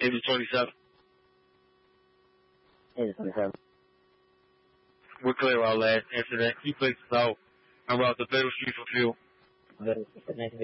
Maybe 27. Maybe 27. We're clear, our last incident. He places out around the Battle Street for fuel.